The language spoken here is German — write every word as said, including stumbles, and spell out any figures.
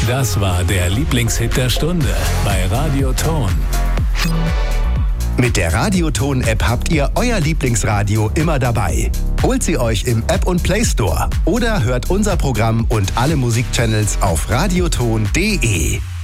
Das war der Lieblingshit der Stunde bei Radio Ton. Mit der Radio Ton App habt ihr euer Lieblingsradio immer dabei. Holt sie euch im App und Play Store oder hört unser Programm und alle Musikchannels auf radioton punkt de.